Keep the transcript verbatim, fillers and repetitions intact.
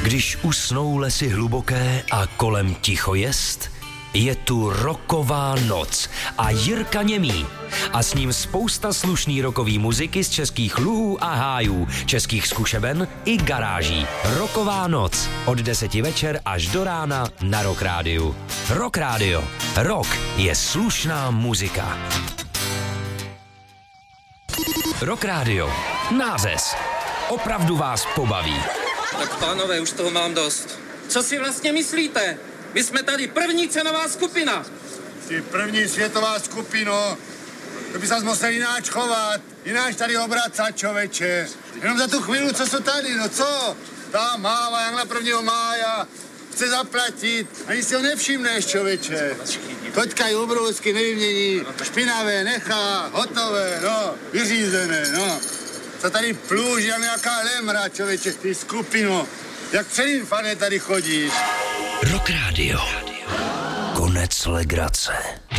Když usnou lesy hluboké a kolem ticho jest, je tu rocková noc a Jirka Němý. A s ním spousta slušný rockový muziky z českých luhů a hájů, českých zkušeben i garáží. Rocková noc od deseti večer až do rána na Rock Rádiu. Rock Rádio. Rock je slušná muzika. Rock Rádio. Nářez. Opravdu vás pobaví. Tak pánové, už toho mám dost. Co si vlastně myslíte? My jsme tady první cenová skupina. Ty první světová skupino. To by se musel jináč chovat. Jináč tady obracat, čověče. Jenom za tu chvíli, co jsou tady, no co? Ta máva, jak na prvního mája. Chce zaplatit. Ani si ho nevšimneš, čověče. Toťka je obrovsky nevymění. Špinavé nechá, hotové, no, vyřízené, no. Co tady plůž, jak nějaká lemra, čověče, ty skupino. Jak předinfané tady chodíš. Rock Rádio. Konec legrace.